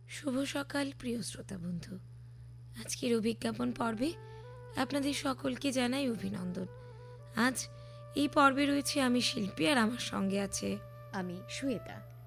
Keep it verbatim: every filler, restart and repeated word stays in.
শুভ সকাল প্রিয় শ্রোতা বন্ধু। আজকের অভিজ্ঞাপন পর্বে আপনাদের সকলকে জানাই অভিনন্দন। আজ এই পর্বে রয়েছে আমি শিল্পী, আর আমার সঙ্গে আছে আমি শ্বেতা।